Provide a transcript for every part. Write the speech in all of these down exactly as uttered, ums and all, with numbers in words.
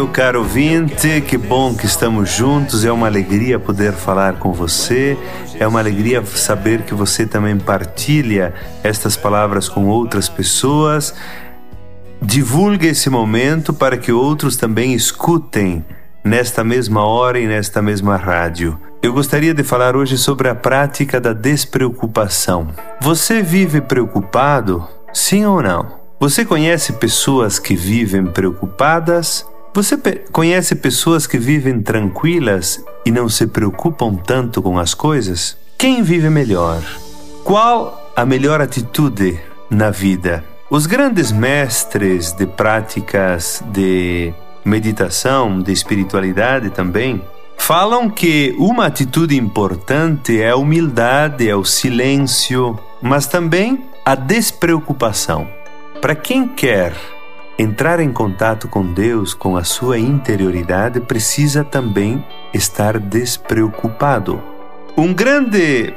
Meu caro ouvinte, que bom que estamos juntos, é uma alegria poder falar com você, é uma alegria saber que você também partilha estas palavras com outras pessoas. Divulgue esse momento para que outros também escutem nesta mesma hora e nesta mesma rádio. Eu gostaria de falar hoje sobre a prática da despreocupação. Você vive preocupado? Sim ou não? Você conhece pessoas que vivem preocupadas? Você pe- conhece pessoas que vivem tranquilas e não se preocupam tanto com as coisas? Quem vive melhor? Qual a melhor atitude na vida? Os grandes mestres de práticas de meditação, de espiritualidade também, falam que uma atitude importante é a humildade, é o silêncio, mas também a despreocupação. Para quem quer entrar em contato com Deus, com a sua interioridade, precisa também estar despreocupado. Um grande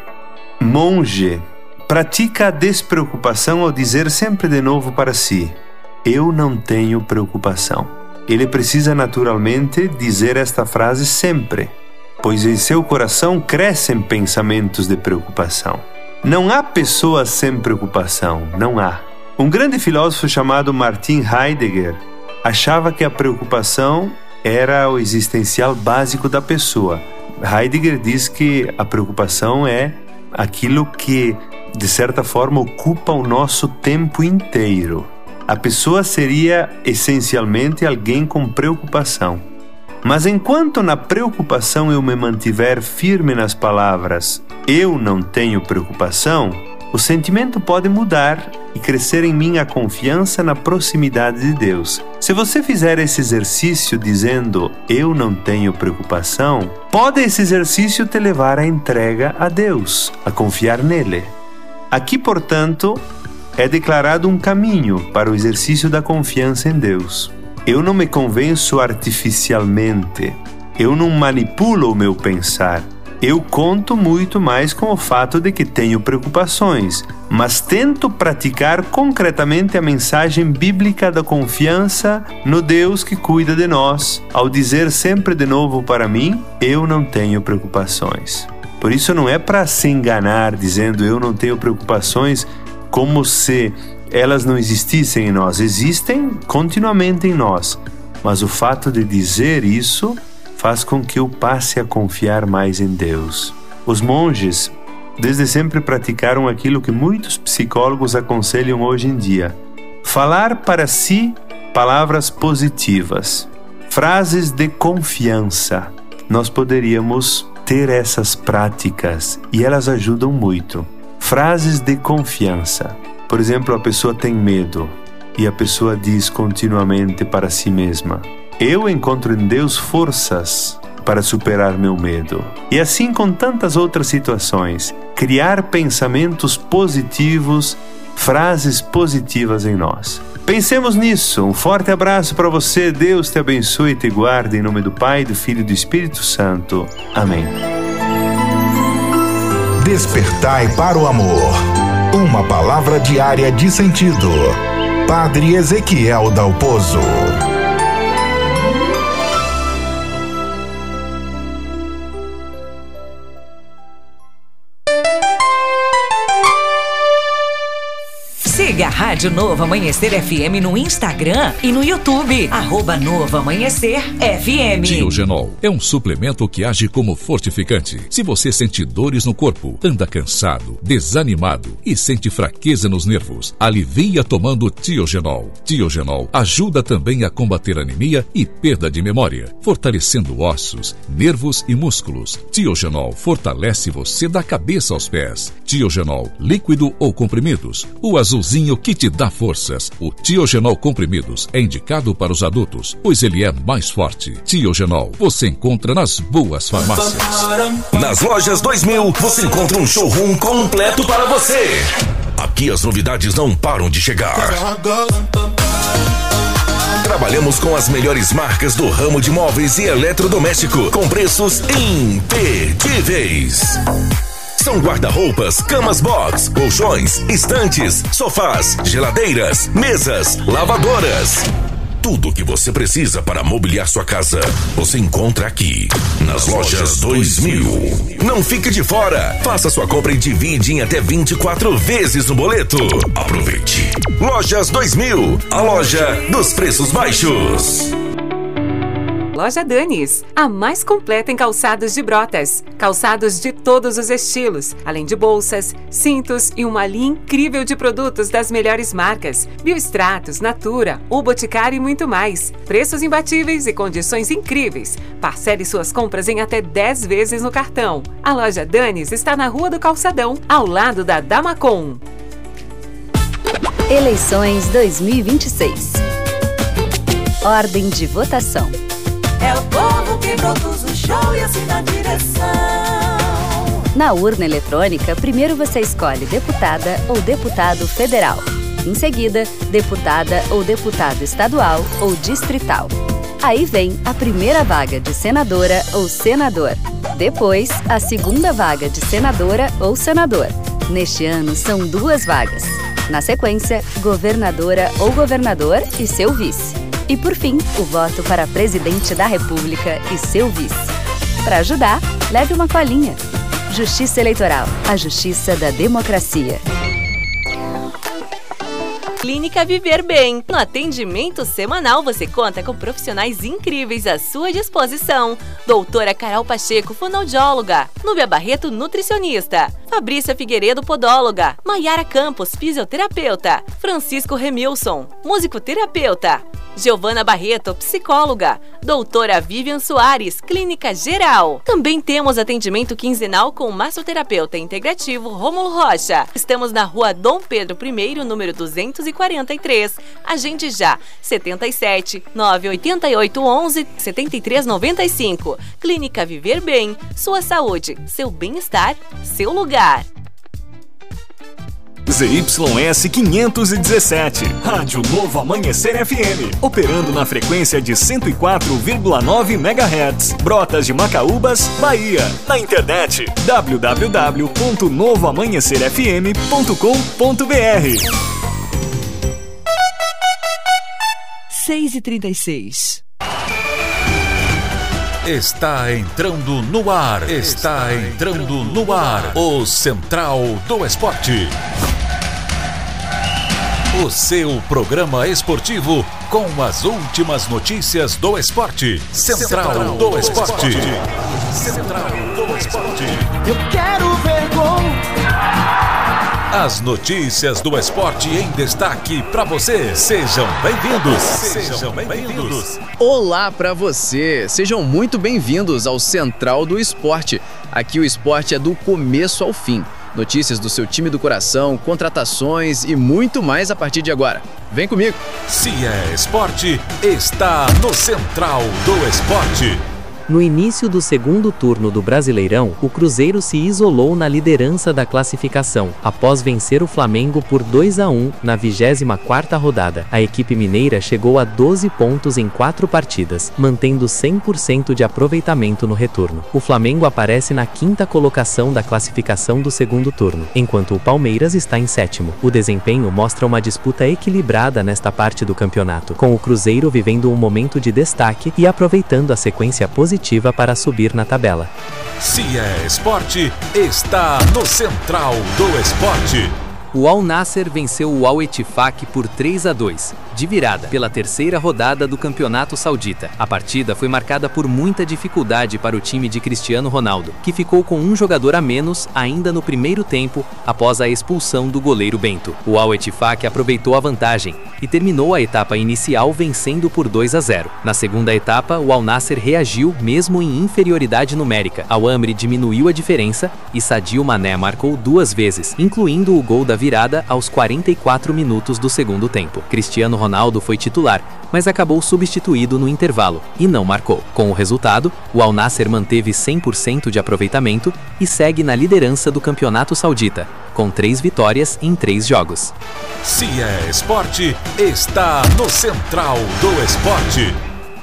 monge pratica a despreocupação ao dizer sempre de novo para si: eu não tenho preocupação. Ele precisa naturalmente dizer esta frase sempre, pois em seu coração crescem pensamentos de preocupação. Não há pessoas sem preocupação, não há. Um grande filósofo chamado Martin Heidegger achava que a preocupação era o existencial básico da pessoa. Heidegger diz que a preocupação é aquilo que, de certa forma, ocupa o nosso tempo inteiro. A pessoa seria essencialmente alguém com preocupação. Mas enquanto na preocupação eu me mantiver firme nas palavras "eu não tenho preocupação", o sentimento pode mudar e crescer em mim a confiança na proximidade de Deus. Se você fizer esse exercício dizendo "eu não tenho preocupação", pode esse exercício te levar à entrega a Deus, a confiar nele. Aqui, portanto, é declarado um caminho para o exercício da confiança em Deus. Eu não me convenço artificialmente, eu não manipulo o meu pensar. Eu conto muito mais com o fato de que tenho preocupações, mas tento praticar concretamente a mensagem bíblica da confiança no Deus que cuida de nós, ao dizer sempre de novo para mim: eu não tenho preocupações. Por isso não é para se enganar dizendo eu não tenho preocupações como se elas não existissem em nós. Existem continuamente em nós, mas o fato de dizer isso faz com que eu passe a confiar mais em Deus. Os monges desde sempre praticaram aquilo que muitos psicólogos aconselham hoje em dia: falar para si palavras positivas, frases de confiança. Nós poderíamos ter essas práticas e elas ajudam muito. Frases de confiança. Por exemplo, a pessoa tem medo e a pessoa diz continuamente para si mesma: eu encontro em Deus forças para superar meu medo. E assim com tantas outras situações, criar pensamentos positivos, frases positivas em nós. Pensemos nisso. Um forte abraço para você. Deus te abençoe e te guarde, em nome do Pai, do Filho e do Espírito Santo. Amém. Despertai para o amor. Uma palavra diária de sentido. Padre Ezequiel Dalpozo. Siga a Rádio Novo Amanhecer F M no Instagram e no YouTube. Arroba Novo Amanhecer F M. Tiogenol é um suplemento que age como fortificante. Se você sente dores no corpo, anda cansado, desanimado e sente fraqueza nos nervos, alivia tomando Tiogenol. Tiogenol ajuda também a combater anemia e perda de memória, fortalecendo ossos, nervos e músculos. Tiogenol fortalece você da cabeça aos pés. Tiogenol, líquido ou comprimidos. O azulzinho que te dá forças. O Tiogenol comprimidos é indicado para os adultos, pois ele é mais forte. Tiogenol você encontra nas boas farmácias. Nas lojas dois mil você encontra um showroom completo para você. Aqui as novidades não param de chegar. Trabalhamos com as melhores marcas do ramo de móveis e eletrodoméstico, com preços imperdíveis. São guarda-roupas, camas box, colchões, estantes, sofás, geladeiras, mesas, lavadoras. Tudo o que você precisa para mobiliar sua casa, você encontra aqui, nas Lojas dois mil. Não fique de fora. Faça sua compra e divide em até vinte e quatro vezes no boleto. Aproveite. Lojas dois mil, a loja dos preços baixos. Loja Danis, a mais completa em calçados de Brotas. Calçados de todos os estilos, além de bolsas, cintos e uma linha incrível de produtos das melhores marcas. Biostratos, Natura, O Boticário e muito mais. Preços imbatíveis e condições incríveis. Parcele suas compras em até dez vezes no cartão. A Loja Danis está na Rua do Calçadão, ao lado da Damacom. Eleições dois mil e vinte e seis. Ordem de votação. É o povo que produz o show e assina a direção. Na urna eletrônica, primeiro você escolhe deputada ou deputado federal. Em seguida, deputada ou deputado estadual ou distrital. Aí vem a primeira vaga de senadora ou senador. Depois, a segunda vaga de senadora ou senador. Neste ano, são duas vagas. Na sequência, governadora ou governador e seu vice. E por fim, o voto para presidente da República e seu vice. Para ajudar, leve uma colinha. Justiça Eleitoral, a justiça da democracia. Clínica Viver Bem. No atendimento semanal, você conta com profissionais incríveis à sua disposição. Doutora Carol Pacheco, fonoaudióloga. Núbia Barreto, nutricionista. Fabrícia Figueiredo, podóloga. Maiara Campos, fisioterapeuta. Francisco Remilson, musicoterapeuta. Giovana Barreto, psicóloga. Doutora Vivian Soares, clínica geral. Também temos atendimento quinzenal com o massoterapeuta integrativo Rômulo Rocha. Estamos na Rua Dom Pedro I, número duzentos e quarenta e três. Agende já, setenta e sete, nove oito oito, onze, setenta e três noventa e cinco. Clínica Viver Bem, sua saúde, seu bem-estar, seu lugar. Z Y S quinhentos e dezessete, Rádio Novo Amanhecer F M, operando na frequência de cento e quatro vírgula nove megahertz, Brotas de Macaúbas, Bahia. Na internet, w w w ponto novo amanhecer f m ponto com ponto b r. seis e trinta e seis. Está entrando no ar, está entrando no ar, o Central do Esporte. O seu programa esportivo com as últimas notícias do esporte. Central do Esporte. Central do Esporte. Eu quero ver gol. As notícias do esporte em destaque para você. Sejam bem-vindos. Sejam bem-vindos. Olá para você. Sejam muito bem-vindos ao Central do Esporte. Aqui o esporte é do começo ao fim. Notícias do seu time do coração, contratações e muito mais a partir de agora. Vem comigo. Se é esporte, está no Central do Esporte. No início do segundo turno do Brasileirão, o Cruzeiro se isolou na liderança da classificação, após vencer o Flamengo por dois a um na vigésima quarta rodada. A equipe mineira chegou a doze pontos em quatro partidas, mantendo cem por cento de aproveitamento no retorno. O Flamengo aparece na quinta colocação da classificação do segundo turno, enquanto o Palmeiras está em sétimo. O desempenho mostra uma disputa equilibrada nesta parte do campeonato, com o Cruzeiro vivendo um momento de destaque e aproveitando a sequência positiva para subir na tabela. Se é esporte, está no Central do Esporte. O Al Nassr venceu o Al Ettifaq por três a dois, de virada, pela terceira rodada do Campeonato Saudita. A partida foi marcada por muita dificuldade para o time de Cristiano Ronaldo, que ficou com um jogador a menos ainda no primeiro tempo, após a expulsão do goleiro Bento. O Al Ettifaq aproveitou a vantagem e terminou a etapa inicial vencendo por dois a zero. Na segunda etapa, o Al Nassr reagiu mesmo em inferioridade numérica. Al Amri diminuiu a diferença e Sadio Mané marcou duas vezes, incluindo o gol da virada aos quarenta e quatro minutos do segundo tempo. Cristiano Ronaldo foi titular, mas acabou substituído no intervalo e não marcou. Com o resultado, o Al Nassr manteve cem por cento de aproveitamento e segue na liderança do Campeonato Saudita, com três vitórias em três jogos. Se é esporte, está no Central do Esporte.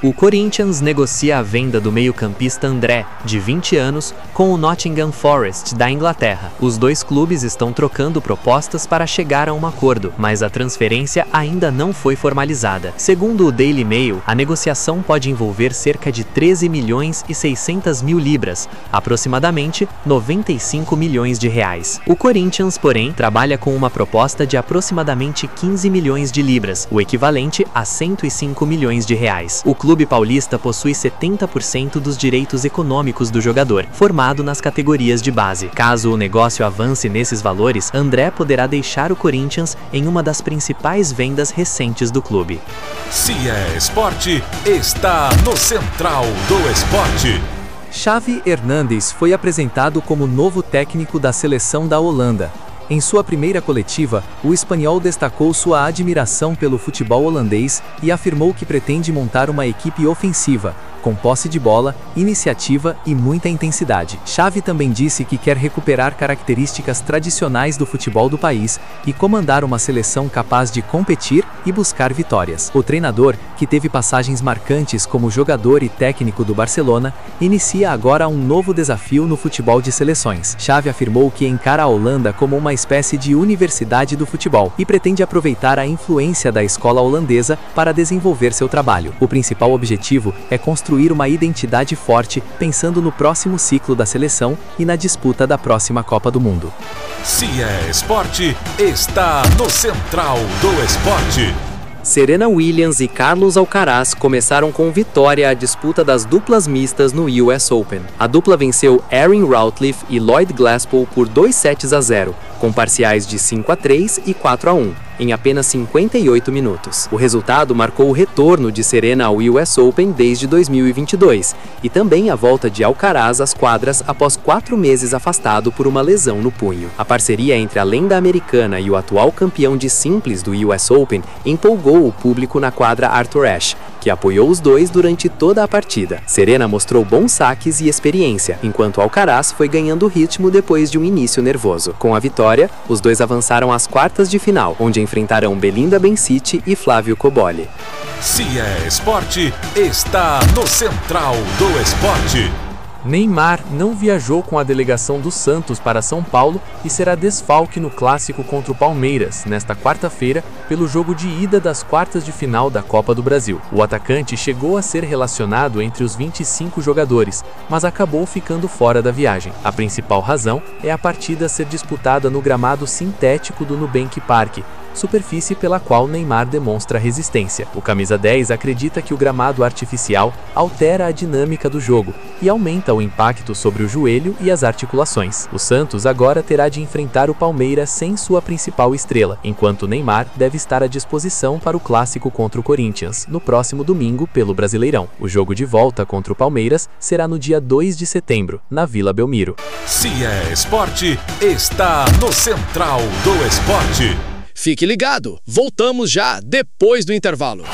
O Corinthians negocia a venda do meio-campista André, de vinte anos, com o Nottingham Forest, da Inglaterra. Os dois clubes estão trocando propostas para chegar a um acordo, mas a transferência ainda não foi formalizada. Segundo o Daily Mail, a negociação pode envolver cerca de treze milhões e seiscentas mil libras, aproximadamente noventa e cinco milhões de reais. O Corinthians, porém, trabalha com uma proposta de aproximadamente quinze milhões de libras, o equivalente a cento e cinco milhões de reais. O clube paulista possui setenta por cento dos direitos econômicos do jogador, formado nas categorias de base. Caso o negócio avance nesses valores, André poderá deixar o Corinthians em uma das principais vendas recentes do clube. Se é esporte, está no Central do Esporte. Xavi Hernández foi apresentado como novo técnico da seleção da Holanda. Em sua primeira coletiva, o espanhol destacou sua admiração pelo futebol holandês e afirmou que pretende montar uma equipe ofensiva, com posse de bola, iniciativa e muita intensidade. Xavi também disse que quer recuperar características tradicionais do futebol do país e comandar uma seleção capaz de competir e buscar vitórias. O treinador, que teve passagens marcantes como jogador e técnico do Barcelona, inicia agora um novo desafio no futebol de seleções. Xavi afirmou que encara a Holanda como uma espécie de universidade do futebol e pretende aproveitar a influência da escola holandesa para desenvolver seu trabalho. O principal objetivo é construir uma identidade forte, pensando no próximo ciclo da seleção e na disputa da próxima Copa do Mundo. Se é esporte, está no Central do Esporte. Serena Williams e Carlos Alcaraz começaram com vitória a disputa das duplas mistas no U S Open. A dupla venceu Erin Routliffe e Lloyd Glasspool por dois sets a zero, com parciais de cinco a três e quatro a um, em apenas cinquenta e oito minutos. O resultado marcou o retorno de Serena ao U S Open desde dois mil e vinte e dois, e também a volta de Alcaraz às quadras após quatro meses afastado por uma lesão no punho. A parceria entre a lenda americana e o atual campeão de simples do U S Open empolgou o público na quadra Arthur Ashe, que apoiou os dois durante toda a partida. Serena mostrou bons saques e experiência, enquanto Alcaraz foi ganhando ritmo depois de um início nervoso. Com a vitória, os dois avançaram às quartas de final, onde enfrentarão Belinda Bencic e Flávio Cobolli. Se é esporte, está no Central do Esporte. Neymar não viajou com a delegação do Santos para São Paulo e será desfalque no clássico contra o Palmeiras, nesta quarta-feira, pelo jogo de ida das quartas de final da Copa do Brasil. O atacante chegou a ser relacionado entre os vinte e cinco jogadores, mas acabou ficando fora da viagem. A principal razão é a partida ser disputada no gramado sintético do Nubank Park, superfície pela qual Neymar demonstra resistência. O camisa dez acredita que o gramado artificial altera a dinâmica do jogo e aumenta o impacto sobre o joelho e as articulações. O Santos agora terá de enfrentar o Palmeiras sem sua principal estrela, enquanto Neymar deve estar à disposição para o clássico contra o Corinthians, no próximo domingo pelo Brasileirão. O jogo de volta contra o Palmeiras será no dia dois de setembro, na Vila Belmiro. Se é esporte, está no Central do Esporte. Fique ligado, voltamos já depois do intervalo.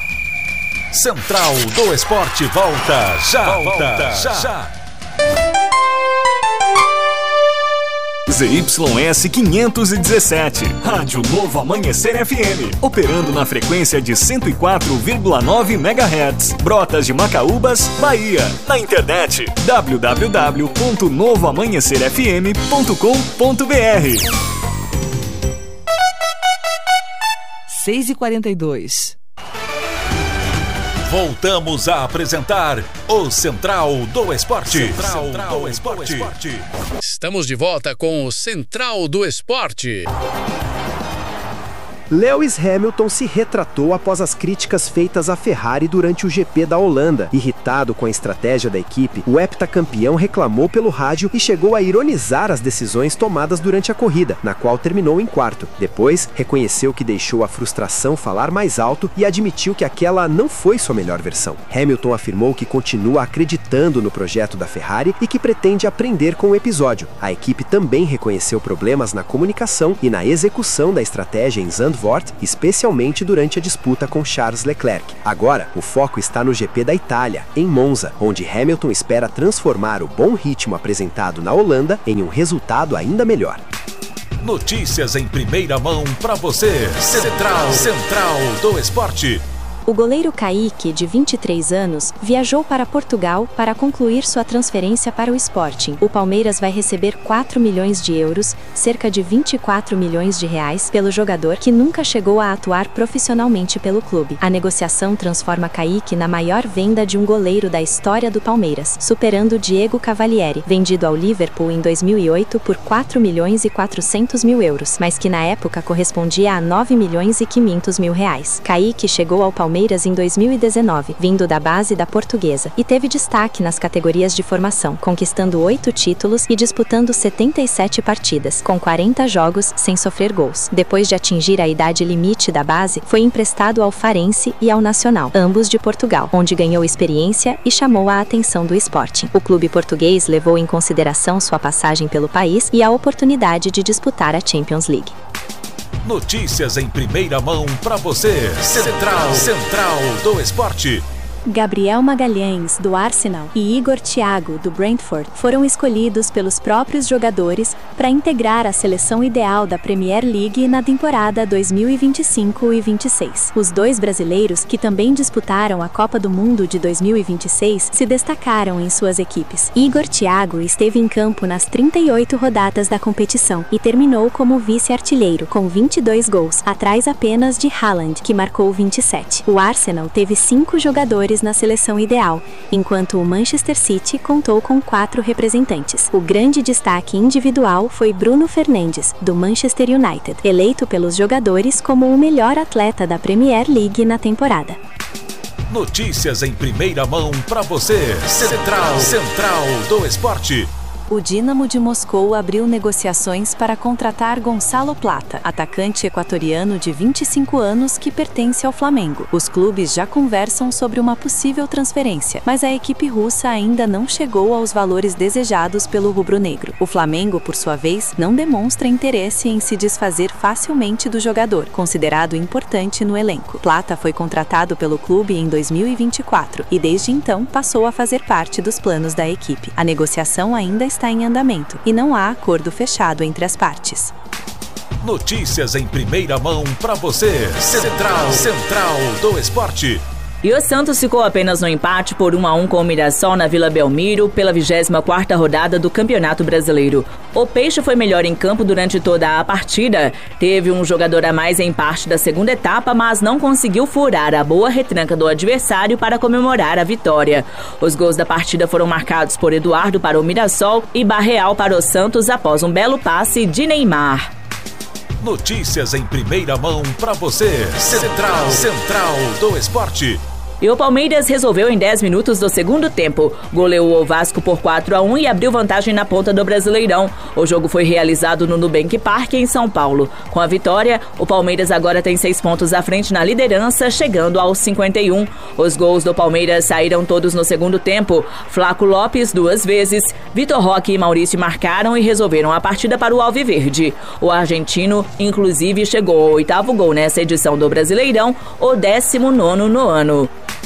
Central do Esporte volta já, volta já. já. Z Y S quinhentos e dezessete, Rádio Novo Amanhecer F M, operando na frequência de cento e quatro vírgula nove megahertz, Brotas de Macaúbas, Bahia. Na internet, w w w ponto novo amanhecer f m ponto com ponto b r. seis e quarenta e dois. Voltamos a apresentar o Central do Esporte. Central, Central do Esporte. Esporte. Estamos de volta com o Central do Esporte. Lewis Hamilton se retratou após as críticas feitas à Ferrari durante o G P da Holanda. Irritado com a estratégia da equipe, o heptacampeão reclamou pelo rádio e chegou a ironizar as decisões tomadas durante a corrida, na qual terminou em quarto. Depois, reconheceu que deixou a frustração falar mais alto e admitiu que aquela não foi sua melhor versão. Hamilton afirmou que continua acreditando no projeto da Ferrari e que pretende aprender com o episódio. A equipe também reconheceu problemas na comunicação e na execução da estratégia em Zandvoort, especialmente durante a disputa com Charles Leclerc. Agora, o foco está no G P da Itália, em Monza, onde Hamilton espera transformar o bom ritmo apresentado na Holanda em um resultado ainda melhor. Notícias em primeira mão para você. Central, Central do Esporte. O goleiro Kaique, de vinte e três anos, viajou para Portugal para concluir sua transferência para o Sporting. O Palmeiras vai receber quatro milhões de euros, cerca de vinte e quatro milhões de reais, pelo jogador que nunca chegou a atuar profissionalmente pelo clube. A negociação transforma Kaique na maior venda de um goleiro da história do Palmeiras, superando Diego Cavalieri, vendido ao Liverpool em dois mil e oito por quatro milhões e quatrocentos mil euros, mas que na época correspondia a nove milhões e quinhentos mil reais. Kaique chegou ao Palmeiras em dois mil e dezenove, vindo da base da Portuguesa, e teve destaque nas categorias de formação, conquistando oito títulos e disputando setenta e sete partidas, com quarenta jogos sem sofrer gols. Depois de atingir a idade limite da base, foi emprestado ao Farense e ao Nacional, ambos de Portugal, onde ganhou experiência e chamou a atenção do Sporting. O clube português levou em consideração sua passagem pelo país e a oportunidade de disputar a Champions League. Notícias em primeira mão para você. Central, Central do Esporte. Gabriel Magalhães, do Arsenal, e Igor Thiago, do Brentford, foram escolhidos pelos próprios jogadores para integrar a seleção ideal da Premier League na temporada dois mil e vinte e cinco e vinte e seis. Os dois brasileiros, que também disputaram a Copa do Mundo de dois mil e vinte e seis, se destacaram em suas equipes. Igor Thiago esteve em campo nas trinta e oito rodadas da competição e terminou como vice-artilheiro, com vinte e dois gols, atrás apenas de Haaland, que marcou vinte e sete. O Arsenal teve cinco jogadores na seleção ideal, enquanto o Manchester City contou com quatro representantes. O grande destaque individual foi Bruno Fernandes, do Manchester United, eleito pelos jogadores como o melhor atleta da Premier League na temporada. Notícias em primeira mão para você. Central, Central do Esporte. O Dínamo de Moscou abriu negociações para contratar Gonçalo Plata, atacante equatoriano de vinte e cinco anos que pertence ao Flamengo. Os clubes já conversam sobre uma possível transferência, mas a equipe russa ainda não chegou aos valores desejados pelo rubro-negro. O Flamengo, por sua vez, não demonstra interesse em se desfazer facilmente do jogador, considerado importante no elenco. Plata foi contratado pelo clube em dois mil e vinte e quatro e desde então passou a fazer parte dos planos da equipe. A negociação ainda está está em andamento e não há acordo fechado entre as partes. Notícias em primeira mão para você. Central, Central do Esporte. E o Santos ficou apenas no empate por um a um com o Mirassol na Vila Belmiro pela vigésima quarta rodada do Campeonato Brasileiro. O Peixe foi melhor em campo durante toda a partida. Teve um jogador a mais em parte da segunda etapa, mas não conseguiu furar a boa retranca do adversário para comemorar a vitória. Os gols da partida foram marcados por Eduardo para o Mirassol e Barreal para o Santos após um belo passe de Neymar. Notícias em primeira mão para você. Central, Central do Esporte. E o Palmeiras resolveu em dez minutos do segundo tempo. Goleou o Vasco por quatro a um e abriu vantagem na ponta do Brasileirão. O jogo foi realizado no Nubank Park, em São Paulo. Com a vitória, o Palmeiras agora tem seis pontos à frente na liderança, chegando aos cinquenta e um. Os gols do Palmeiras saíram todos no segundo tempo. Flaco Lopes, duas vezes. Vitor Roque e Maurício marcaram e resolveram a partida para o Alviverde. O argentino, inclusive, chegou ao oitavo gol nessa edição do Brasileirão, o décimo nono no ano.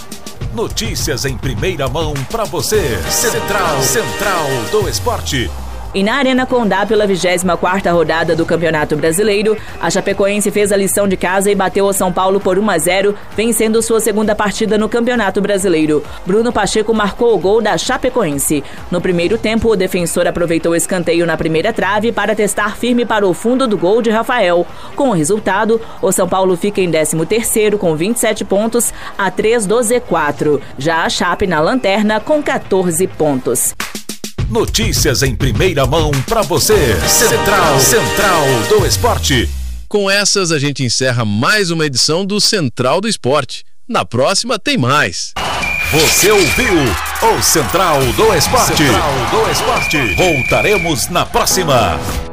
Notícias em primeira mão para você. Central, Central do Esporte. E na Arena Condá, pela vigésima quarta rodada do Campeonato Brasileiro, a Chapecoense fez a lição de casa e bateu o São Paulo por um a zero, vencendo sua segunda partida no Campeonato Brasileiro. Bruno Pacheco marcou o gol da Chapecoense. No primeiro tempo, o defensor aproveitou o escanteio na primeira trave para testar firme para o fundo do gol de Rafael. Com o resultado, o São Paulo fica em décimo terceiro com vinte e sete pontos, a três do Z quatro. Já a Chape na lanterna com quatorze pontos. Notícias em primeira mão para você. Central, Central do Esporte. Com essas, a gente encerra mais uma edição do Central do Esporte. Na próxima tem mais. Você ouviu o Central do Esporte. Central do Esporte. Voltaremos na próxima.